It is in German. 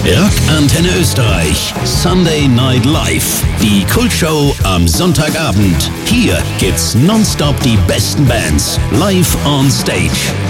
Rock Antenne Österreich. Sunday Night Live. Die Kultshow am Sonntagabend. Hier gibt's nonstop die besten Bands live on stage.